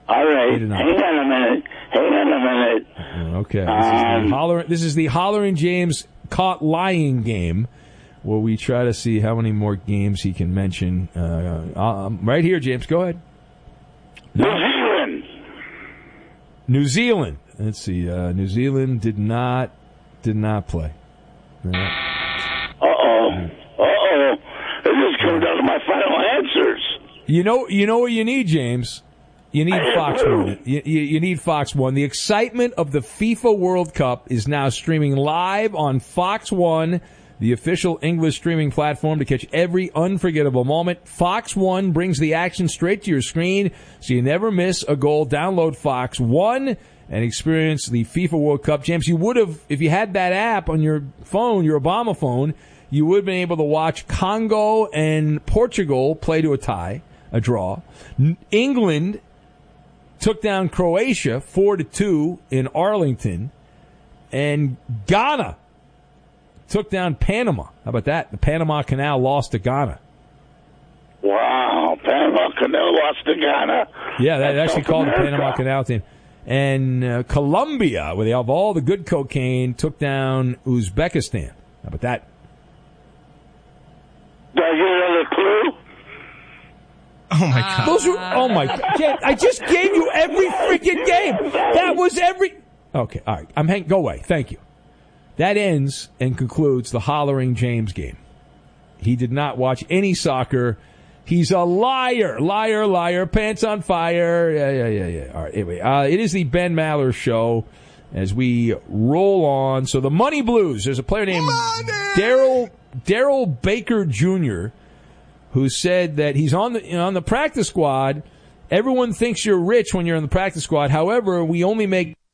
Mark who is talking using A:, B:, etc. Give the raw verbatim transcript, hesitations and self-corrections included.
A: All right. Hang on a minute. Hang on a minute.
B: Okay. This, um, is the Holler, this is the Hollering James Caught Lying game, where we try to see how many more games he can mention. Uh, um, right here, James. Go ahead.
A: New Zealand.
B: New Zealand. Let's see. Uh, New Zealand did not did not play. Uh
A: oh. Uh oh. This is coming down to my final answers.
B: You know. You know what you need, James. You need Fox One. You, you, you need Fox One. The excitement of the FIFA World Cup is now streaming live on Fox One, the official English streaming platform to catch every unforgettable moment. Fox One brings the action straight to your screen, so you never miss a goal. Download Fox One and experience the FIFA World Cup. James, you would have, if you had that app on your phone, your Obama phone, you would have been able to watch Congo and Portugal play to a tie, a draw. England took down Croatia four to two in Arlington, and Ghana took down Panama. How about that? The Panama Canal lost to Ghana.
A: Wow, Panama Canal lost to Ghana.
B: Yeah, that actually called the Panama Canal team. And uh, Colombia, where they have all the good cocaine, took down Uzbekistan. How about that?
A: Did I get another clue?
C: Oh, my God.
B: Those are, oh, my God. I just gave you every freaking game. That was every... Okay, all right. I'm hang- Go away. Thank you. That ends and concludes the Hollering James game. He did not watch any soccer. He's a liar. Liar, liar. Pants on fire. Yeah, yeah, yeah, yeah. All right, anyway. Uh, it is the Ben Maller Show as we roll on. So the Money Blues. There's a player named Daryl Daryl Baker Junior who said that he's on the, you know, on the practice squad. Everyone thinks you're rich when you're in the practice squad. However, we only make